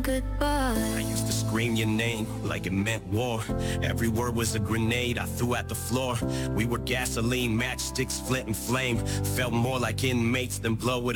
goodbye. I used to scream your name like it meant war. Every word was a grenade I threw at the floor. We were gasoline, matchsticks, flint and flame. Felt more like inmates than blow with